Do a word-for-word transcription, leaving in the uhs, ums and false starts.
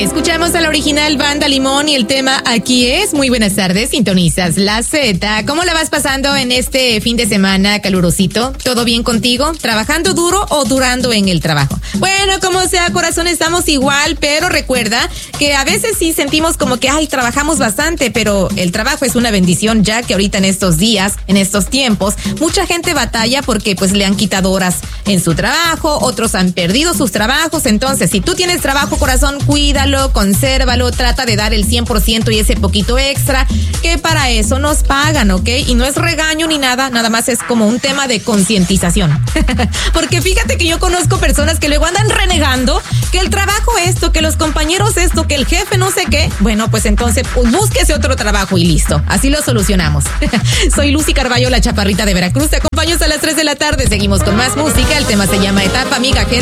Escuchamos a la original Banda Limón y el tema Aquí es. Muy buenas tardes, sintonizas La Z. ¿Cómo la vas pasando en este fin de semana calurosito? ¿Todo bien contigo? ¿Trabajando duro o durando en el trabajo? Bueno, como sea, corazón, estamos igual, pero recuerda que a veces sí sentimos como que, ay, trabajamos bastante, pero el trabajo es una bendición, ya que ahorita en estos días, en estos tiempos, mucha gente batalla porque pues le han quitado horas en su trabajo, otros han perdido sus trabajos. Entonces, si tú tienes trabajo, corazón, cuídalo, consérvalo, trata de dar el cien por ciento y ese poquito extra, que para eso nos pagan, ¿ok? Y no es regaño ni nada, nada más es como un tema de concientización. Porque fíjate que yo conozco personas que luego andan renegando que el trabajo esto, que los compañeros esto, que el jefe no sé qué. Bueno, pues entonces pues, búsquese otro trabajo y listo. Así lo solucionamos. Soy Lucy Carballo, la chaparrita de Veracruz. Te acompaño hasta las tres de la tarde. Seguimos con más música. El tema se llama Etapa Migajera.